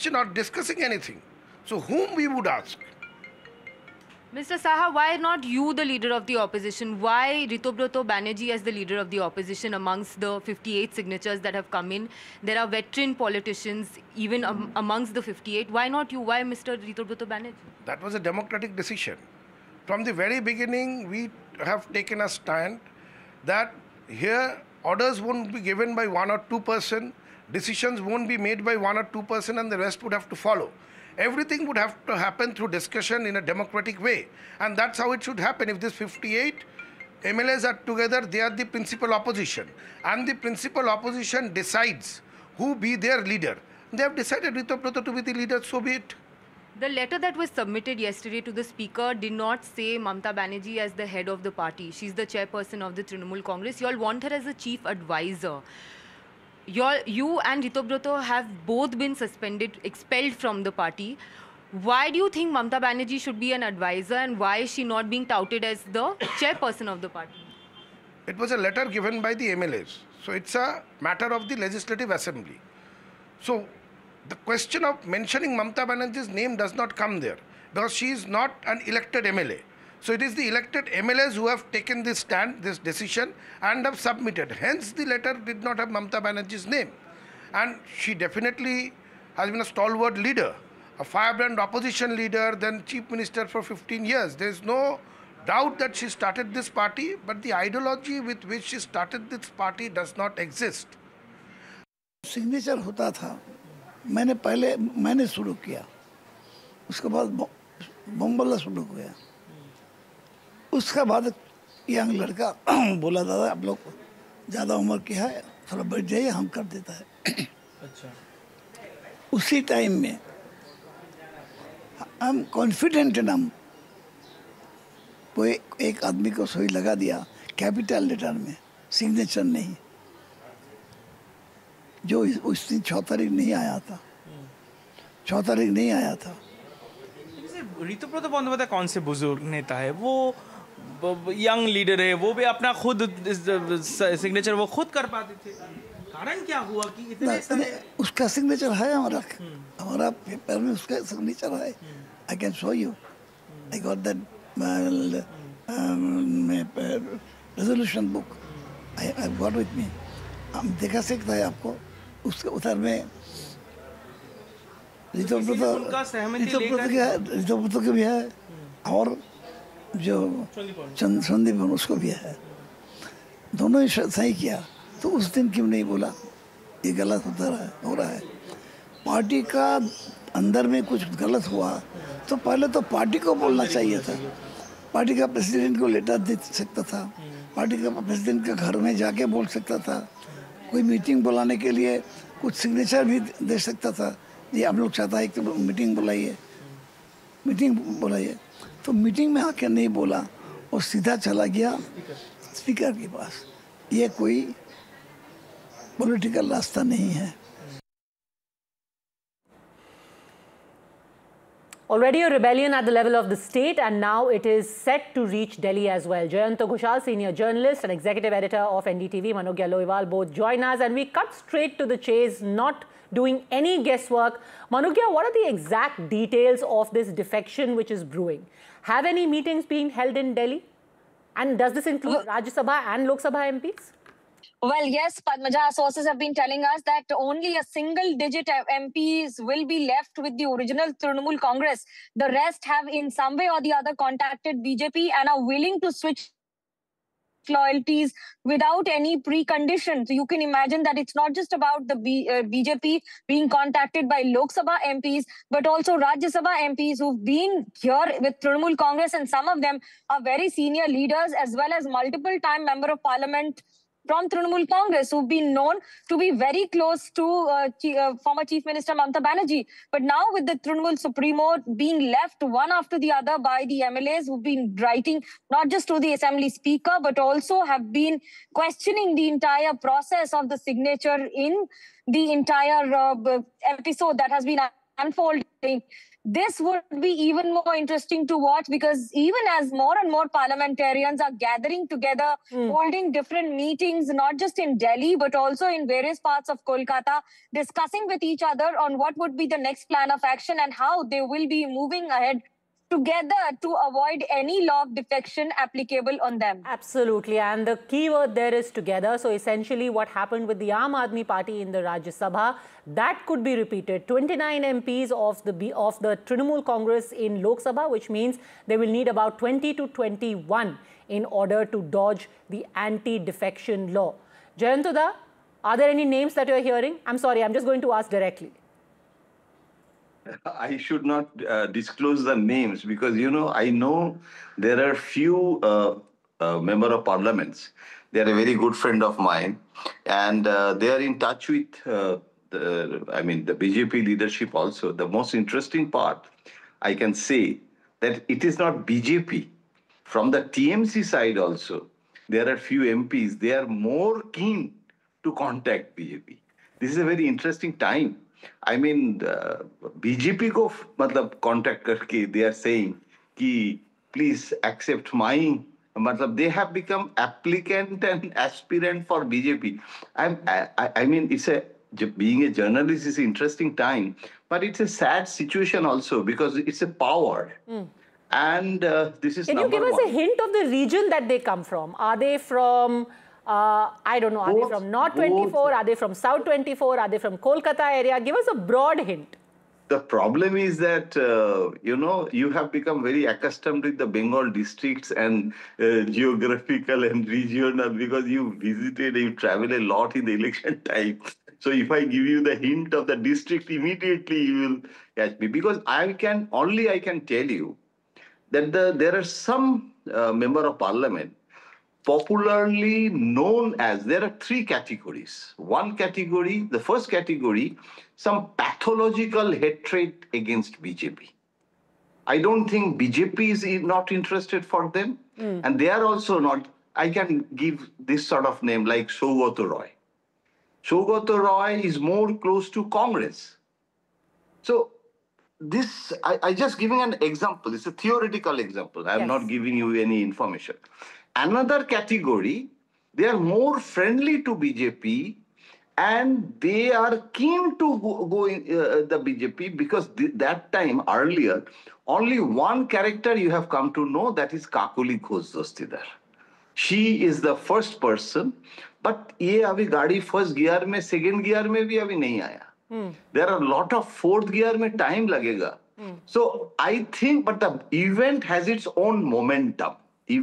question or discussing anything. So whom we would ask? Mr. Saha, why not you, the leader of the opposition? Why Ritobroto Banerjee as the leader of the opposition amongst the 58 signatures that have come in? There are veteran politicians even amongst the 58. Why not you? Why Mr. Ritobroto Banerjee? That was a democratic decision. From the very beginning, we have taken a stand that here orders won't be given by 1 or 2%, decisions won't be made by 1 or 2%, and the rest would have to follow. Everything would have to happen through discussion in a democratic way. And that's how it should happen. If these 58 MLAs are together, they are the principal opposition. And the principal opposition decides who be their leader. They have decided Ritobroto to be the leader, so be it. The letter that was submitted yesterday to the speaker did not say Mamta Banerjee as the head of the party. She's the chairperson of the Trinamool Congress. You all want her as a chief advisor. You and Ritobroto have both been expelled from the party. Why do you think Mamta Banerjee should be an advisor, and why is she not being touted as the chairperson of the party? It was a letter given by the MLAs. So it's a matter of the Legislative Assembly. So the question of mentioning Mamta Banerjee's name does not come there, because she is not an elected MLA. So it is the elected MLAs who have taken this stand, this decision, and have submitted. Hence, the letter did not have Mamta Banerjee's name. And she definitely has been a stalwart leader, a firebrand opposition leader, then chief minister for 15 years. There is no doubt that she started this party, but the ideology with which she started this party does not exist. Signature होता था, मैंने शुरू किया, उसके बाद बम्बला शुरू किया, उसके बाद यंग लड़का बोला दादा आप लोग ज़्यादा उम्र की है, थोड़ा बैठ जाइए, हम कर देता है। अच्छा। उसी टाइम में हम कॉन्फिडेंट हम कोई एक आदमी को सुई लगा दिया कैपिटल लेटर में, सिग्नेचर नहीं, जो उस दिन 6 तारीख नहीं आया था, 6 तारीख नहीं आया था। ऋतुब्रत बंदोपाध्याय कौन से बुजुर्ग नेता है? वो यंग लीडर है, वो भी अपना खुद सिग्नेचर वो खुद कर पाते थे। कारण क्या हुआ कि इतने उसका सिग्नेचर है, हमारा पेपर में उसका सिग्नेचर है। I can show you, I got that resolution book, I got with me, हम दिखा सकता है आपको। उसके उधर में ऋतुब्रत के भी है, और जो संदीप उसको भी है, दोनों ही सही किया। तो उस दिन क्यों नहीं बोला ये गलत हो रहा है? पार्टी का अंदर में कुछ गलत हुआ तो पहले तो पार्टी को बोलना चाहिए था, पार्टी का प्रेसिडेंट को लेटर दे सकता था, पार्टी का प्रेसिडेंट के घर में जाके बोल सकता था, कोई मीटिंग बुलाने के लिए कुछ सिग्नेचर भी दे सकता था, जी हम लोग चाहता है कि मीटिंग बुलाइए, मीटिंग बुलाइए। तो मीटिंग में आके नहीं बोला और सीधा चला गया स्पीकर के पास। ये कोई पॉलिटिकल रास्ता नहीं है। Already a rebellion at the level of the state, and now it is set to reach Delhi as well. Jayanta Ghoshal, senior journalist and executive editor of NDTV, Manogya Lohiwal, both join us, and we cut straight to the chase, not doing any guesswork. Manogya, what are the exact details of this defection which is brewing? Have any meetings been held in Delhi? And does this include Rajya Sabha and Lok Sabha MPs? Well, yes, Padmaja, sources have been telling us that only a single-digit MPs will be left with the original Trinamool Congress. The rest have in some way or the other contacted BJP and are willing to switch loyalties without any preconditions. So you can imagine that it's not just about the BJP being contacted by Lok Sabha MPs, but also Rajya Sabha MPs who've been here with Trinamool Congress, and some of them are very senior leaders as well as multiple-time member of parliament from Trinamool Congress, who've been known to be very close to former Chief Minister Mamta Banerjee. But now with the Trinamool Supremo being left one after the other by the MLAs who've been writing not just to the Assembly Speaker, but also have been questioning the entire process of the signature in the entire episode that has been unfolding. this would be even more interesting to watch, because even as more and more parliamentarians are gathering together, holding different meetings, not just in Delhi, but also in various parts of Kolkata, discussing with each other on what would be the next plan of action and how they will be moving ahead together to avoid any law of defection applicable on them. Absolutely, and the key word there is together. So essentially what happened with the Aam Aadmi Party in the Rajya Sabha, that could be repeated. 29 MPs of the Trinamool Congress in Lok Sabha, which means they will need about 20 to 21 in order to dodge the anti-defection law. Jayantudha, are there any names that you're hearing? I'm sorry, I'm just going to ask directly. I should not disclose the names because, I know there are few member of parliaments. They are a very good friend of mine, and they are in touch with the BJP leadership also. The most interesting part, I can say that it is not BJP. From the TMC side also, there are few MPs. They are more keen to contact BJP. This is a very interesting time. I mean, BJP को मतलब contact करके they are saying कि please accept my, मतलब they have become applicant and aspirant for BJP. I mean, being a journalist is an interesting time, but it's a sad situation also because it's a power. And this is number one. Can you give us a hint of the region that they come from? Are they from... I don't know, are they from North 24? Are they from South 24? Are they from Kolkata area? Give us a broad hint. The problem is that, you have become very accustomed with the Bengal districts and geographical and regional because you travel a lot in the election time. So if I give you the hint of the district, immediately you will catch me. Because I can tell you that there are some member of parliament popularly known as, there are three categories. One category, the first category, some pathological hatred against BJP. I don't think BJP is not interested for them. And they are also not, I can give this sort of name like Saugata Roy. Saugata Roy is more close to Congress. So this, I just giving an example. It's a theoretical example. I'm not giving you any information. Another category, they are more friendly to BJP and they are keen to go in the BJP because that time earlier, only one character you have come to know, that is Kakuli Ghosh Dostidar. She is the first person, but ye abhi gaadi first gear mein, second gear mein bhi abhi nahi aaya. There are a lot of fourth gear mein time lagega. So I think, but the event has its own momentum.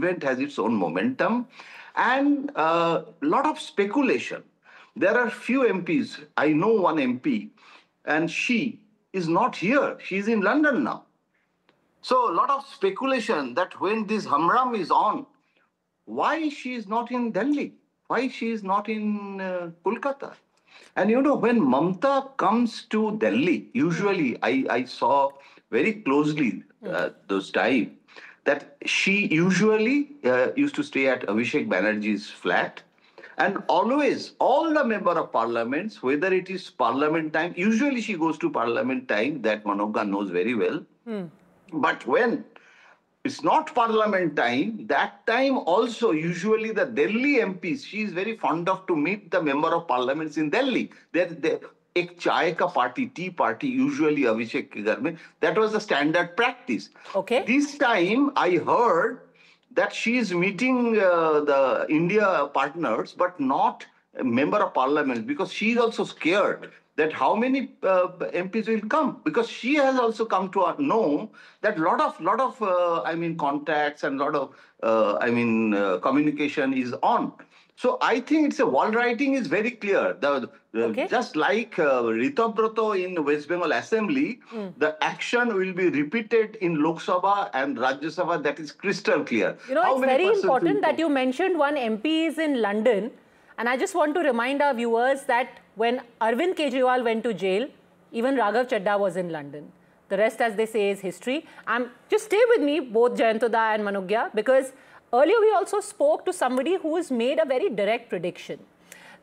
And a lot of speculation. There are few MPs. I know one MP, and she is not here. She is in London now. So a lot of speculation that when this Hamram is on, why she is not in Delhi? Why she is not in Kolkata? And when Mamta comes to Delhi, usually I saw very closely those times, that she usually used to stay at Abhishek Banerjee's flat. And always, all the member of parliaments, whether it is parliament time, usually she goes to parliament time, that Manogga knows very well. But when it's not parliament time, that time also, usually the Delhi MPs, she is very fond of to meet the member of parliaments in Delhi. Ek chai ka party, tea party, usually Abhishek ke ghar mein, that was the standard practice. Okay. This time I heard that she is meeting the India partners, but not a member of parliament, because she is also scared that how many MPs will come, because she has also come to know that lot of contacts and lot of communication is on. So I think it's a wall writing is very clear. Just like Ritabrato in West Bengal Assembly, the action will be repeated in Lok Sabha and Rajya Sabha. That is crystal clear. It's very important that you mentioned one MP is in London. And I just want to remind our viewers that when Arvind Kejriwal went to jail, even Raghav Chadha was in London. The rest, as they say, is history. Just stay with me, both Jayantudha and Manogya, because earlier we also spoke to somebody who has made a very direct prediction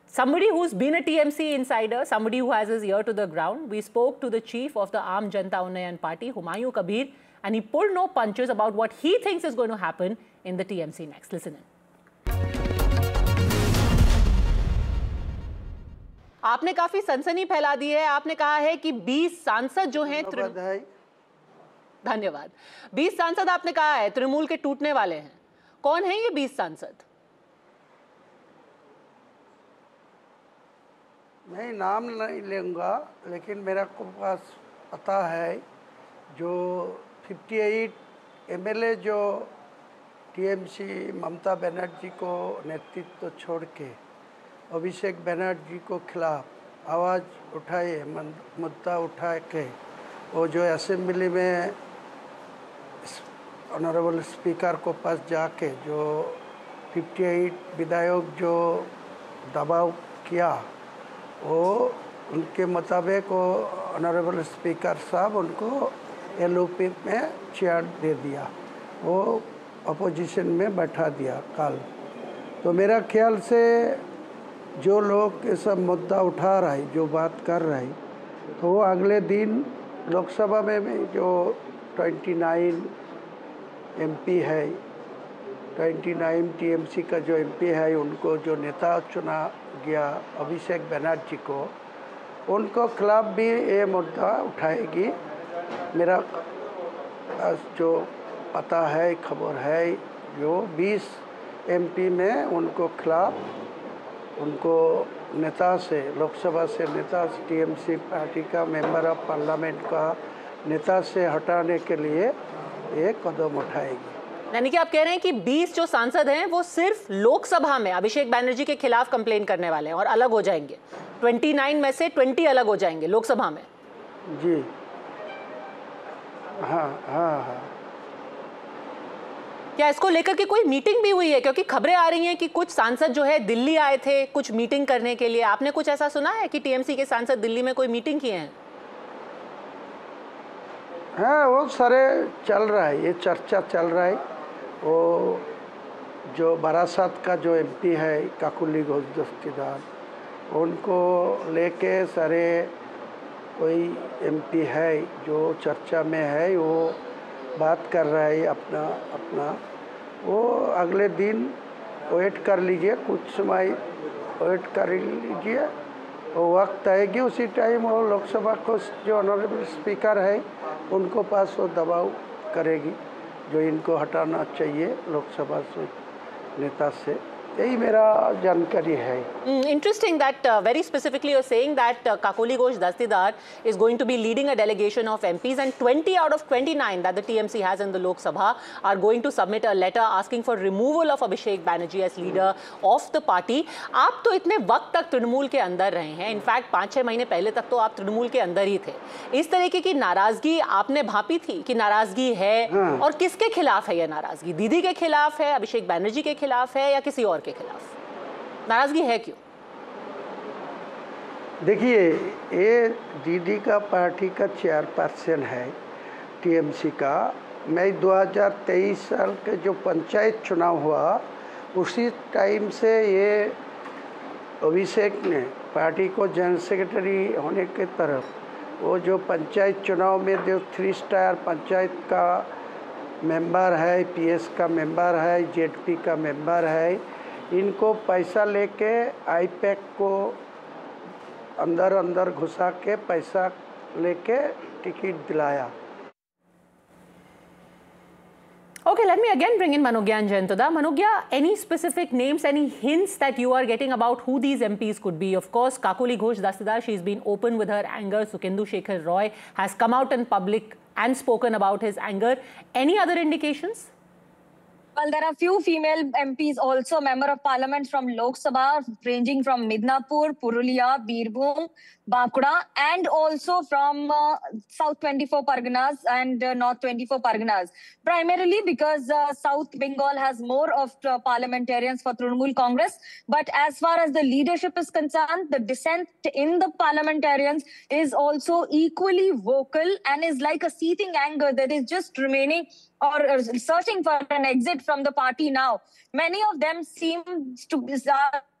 somebody who's been a TMC insider, somebody who has his ear to the ground. We spoke to the chief of the Aam Janata Unnayan Party, Humayun Kabir, and he pulled no punches about what he thinks is going to happen in the TMC next. Listen in. आपने काफी सनसनी फैला दी है. आपने कहा है कि 20 सांसद जो हैं धन्यवाद 20 सांसद आपने कहा है तृणमूल के टूटने वाले हैं. कौन है ये 20 सांसद? मैं नाम नहीं लूँगा, लेकिन मेरा को पास पता है जो 58 एमएलए जो टीएमसी ममता बनर्जी को नेतृत्व छोड़ के अभिषेक बनर्जी को खिलाफ आवाज़ उठाए, मुद्दा उठा के वो जो असेंबली में ऑनरेबल स्पीकर को पास जाके जो 58 विधायक जो दबाव किया, वो उनके मुताबिक वो ऑनरेबल स्पीकर साहब उनको एलओपी में चेयर दे दिया, वो अपोजिशन में बैठा दिया कल. तो मेरा ख्याल से जो लोग ये सब मुद्दा उठा रहा है, जो बात कर रहा है, तो वो अगले दिन लोकसभा में जो 29 एमपी है, 29 टीएमसी का जो एमपी है, उनको जो नेता चुना गया अभिषेक बनर्जी को, उनको खिलाफ भी ये मुद्दा उठाएगी. मेरा जो पता है, खबर है, जो 20 एमपी में उनको खिलाफ उनको नेता से, लोकसभा से नेता टीएमसी पार्टी का मेंबर ऑफ पार्लियामेंट का नेता से हटाने के लिए एक कदम उठाएगी. यानी कि आप कह रहे हैं कि 20 जो सांसद हैं वो सिर्फ लोकसभा में अभिषेक बैनर्जी के खिलाफ कंप्लेन करने वाले हैं और अलग हो जाएंगे. 29 में से 20 अलग हो जाएंगे लोकसभा में. जी हाँ हाँ हाँ. क्या इसको लेकर के कोई मीटिंग भी हुई है? क्योंकि खबरें आ रही हैं कि कुछ सांसद जो है दिल्ली आए थे कुछ मीटिंग करने के लिए. आपने कुछ ऐसा सुना है कि टीएमसी के सांसद दिल्ली में कोई मीटिंग किए हैं? हाँ, वो सारे चल रहा है, ये चर्चा चल रहा है. वो जो बारासात का जो एमपी है काकुली घोष दस्तीदार, उनको लेके सारे कोई एमपी है जो चर्चा में है, वो बात कर रहा है अपना. वो अगले दिन वेट कर लीजिए, कुछ समय वेट कर लीजिए, वो वक्त आएगी, उसी टाइम वो लोकसभा को जो ऑनरेबल स्पीकर है उनको पास वो दबाव करेगी जो इनको हटाना चाहिए लोकसभा से नेता से. यही मेरा जानकारी है. Interesting that very specifically you're saying that Kakoli Ghosh Dastidar is going to be leading a delegation of MPs, and 20 out of 29 that the TMC has in the Lok Sabha are going to submit a letter asking for removal of Abhishek Banerjee as leader of the party. आप तो इतने वक्त तक तृणमूल के अंदर रहे हैं, in fact 5-6 महीने पहले तक तो आप तृणमूल के अंदर ही थे. इस तरीके की नाराजगी आपने भापी थी कि नाराजगी है? और किसके खिलाफ है ये नाराजगी? दीदी के खिलाफ है, अभिषेक बैनर्जी के खिलाफ है, या किसी और के खिलाफ नाराजगी है? क्यों? देखिए, ये दीदी का पार्टी का चेयरपर्सन है टीएमसी का. मैं 2023 साल के जो पंचायत चुनाव हुआ उसी टाइम से ये अभिषेक ने पार्टी को जनरल सेक्रेटरी होने के तरफ वो जो पंचायत चुनाव में जो 3 स्टार पंचायत का मेंबर है, पीएस का मेंबर है, जेडपी का मेंबर है, इनको पैसा लेके आईपैक को अंदर घुसा के पैसा लेके टिकट दिलाया. Okay, let me again bring in Manogya and Jayantoda. Manogya, any specific names, any hints that you are getting about who these MPs could be? Of course, Kakoli Ghosh Dastidar, she's been open with her anger. Sukhendu Shekhar Roy has come out in public and spoken about his anger. Any other indications? Well, there are few female MPs also member of parliament from Lok Sabha, ranging from Midnapur, Purulia, Birbhum, Bankura, and also from South 24 Parganas and North 24 Parganas. Primarily because South Bengal has more of parliamentarians for Trinamool Congress. But as far as the leadership is concerned, the dissent in the parliamentarians is also equally vocal and is like a seething anger that is just remaining or searching for an exit from the party now. Many of them seem to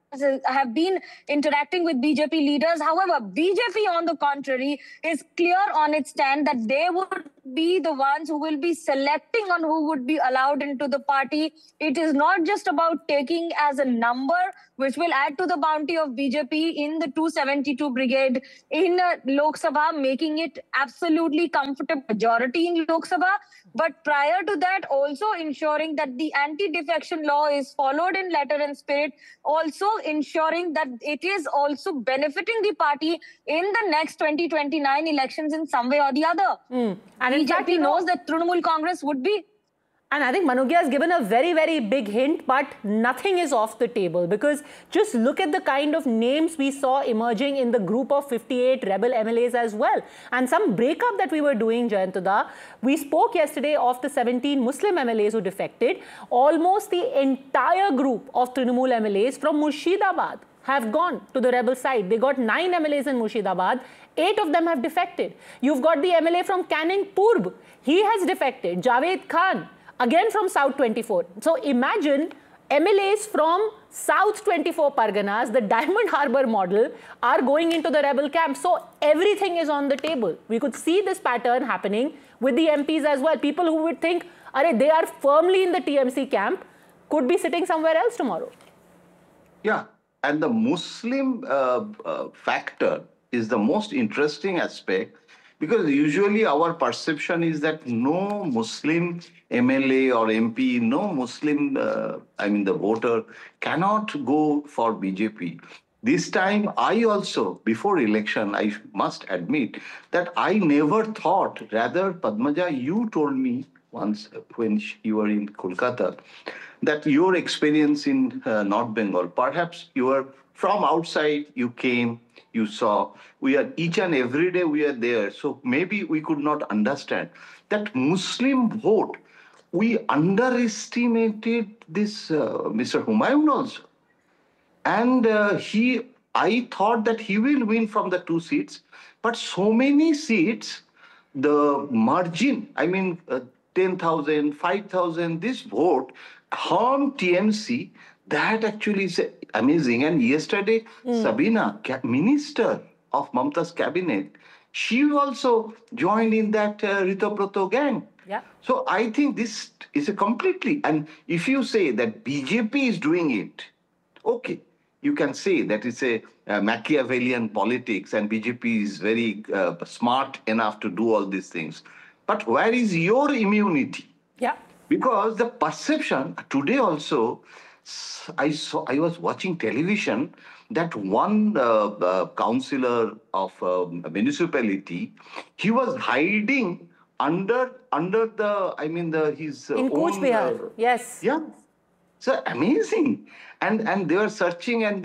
have been interacting with BJP leaders. However, BJP, on the contrary, is clear on its stand that they would be the ones who will be selecting on who would be allowed into the party. It is not just about taking as a number, which will add to the bounty of BJP in the 272 brigade in Lok Sabha, making it absolutely comfortable majority in Lok Sabha. But prior to that, also ensuring that the anti-defection law is followed in letter and spirit, also ensuring that it is also benefiting the party in the next 2029 elections in some way or the other. And in fact, BJP knows that Trinamool Congress would be. And I think Manogya has given a very, very big hint, but nothing is off the table, because just look at the kind of names we saw emerging in the group of 58 rebel MLAs as well. And some breakup that we were doing, Jayantoda, we spoke yesterday of the 17 Muslim MLAs who defected. Almost the entire group of Trinamool MLAs from Murshidabad have gone to the rebel side. They got 9 MLAs in Murshidabad. 8 of them have defected. You've got the MLA from Canning Purb. He has defected. Javed Khan, again from South 24. So imagine MLAs from South 24 Parganas, the Diamond Harbour model, are going into the rebel camp. So everything is on the table. We could see this pattern happening with the MPs as well. People who would think, they are firmly in the TMC camp, could be sitting somewhere else tomorrow. Yeah, and the Muslim factor is the most interesting aspect, because usually our perception is that no Muslim MLA or MP, no Muslim, the voter, cannot go for BJP. This time, I also, before election, I must admit that I never thought, rather, Padmaja, you told me once when you were in Kolkata, that your experience in North Bengal, perhaps you were from outside, you came, you saw, we are each and every day we are there. So maybe we could not understand that Muslim vote. We underestimated this Mr. Humayun also. And I thought that he will win from the 2 seats, but so many seats, the margin, 10,000, 5,000, this vote harmed TMC. That actually is amazing. And yesterday, Sabina, minister of Mamta's cabinet, she also joined in that Ritoproto gang. Yeah. So I think this is a completely, and if you say that BJP is doing it, okay, you can say that it's a Machiavellian politics and BJP is very smart enough to do all these things. But where is your immunity? Yeah. Because the perception today also, I was watching television that one councillor of a municipality, he was hiding under the his in Cooch Behar. Yes. Yeah. So amazing. And they were searching, and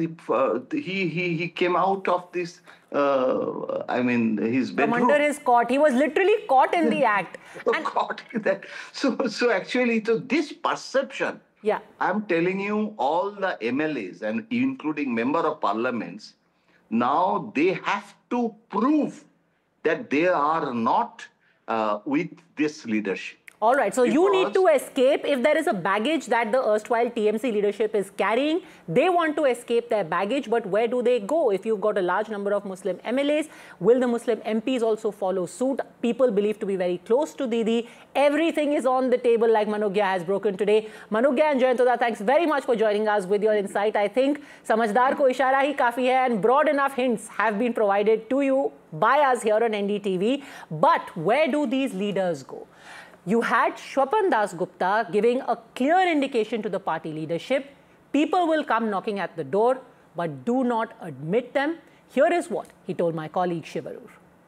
he came out of this his bedroom. From under his cot. He was literally caught in the act. Caught in that. So actually, so this perception, yeah, I'm telling you, all the MLAs and including member of parliaments, now they have to prove that they are not with this leadership. All right, so you need to escape. If there is a baggage that the erstwhile TMC leadership is carrying, they want to escape their baggage, but where do they go? If you've got a large number of Muslim MLAs, will the Muslim MPs also follow suit? People believe to be very close to Didi. Everything is on the table, like Manogya has broken today. Manogya and Jayantoda, thanks very much for joining us with your insight. I think Samajhdar ko ishara hi kafi hai, and broad enough hints have been provided to you by us here on NDTV. But where do these leaders go? You had Shwapan Das Gupta giving a clear indication to the party leadership. People will come knocking at the door, but do not admit them. Here is what he told my colleague Shivarur.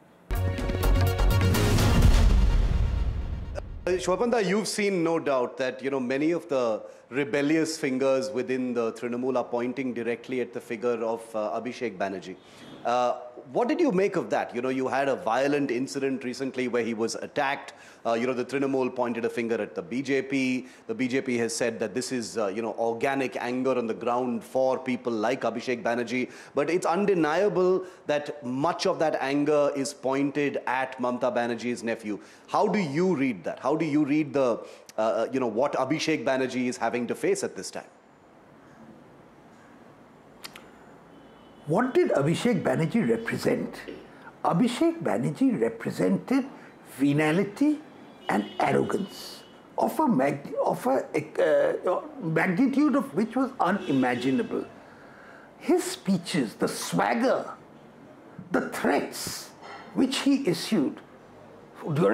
Shwapanda, you've seen no doubt that, many of the rebellious fingers within the Trinamool are pointing directly at the figure of Abhishek Banerjee. What did you make of that? You had a violent incident recently where he was attacked. The Trinamool pointed a finger at the BJP. The BJP has said that this is, organic anger on the ground for people like Abhishek Banerjee. But it's undeniable that much of that anger is pointed at Mamta Banerjee's nephew. How do you read that? How do you read the, what Abhishek Banerjee is having to face at this time? What did Abhishek Banerjee represent? Abhishek Banerjee represented venality and arrogance of a magnitude of which was unimaginable. His speeches, the swagger, the threats which he issued during